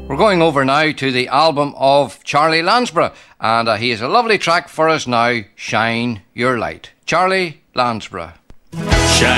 We're going over now to the album of Charlie Lansborough, and he has a lovely track for us now, Shine Your Light. Charlie Lansborough.